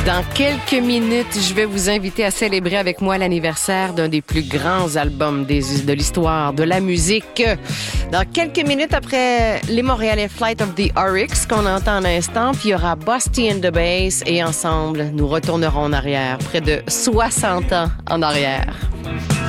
Dans quelques minutes, je vais vous inviter à célébrer avec moi l'anniversaire d'un des plus grands albums de l'histoire de la musique. Dans quelques minutes après les Montréalais Flight of the Oryx qu'on entend un instant, puis il y aura Busty and the Bass et ensemble, nous retournerons en arrière, près de 60 ans en arrière.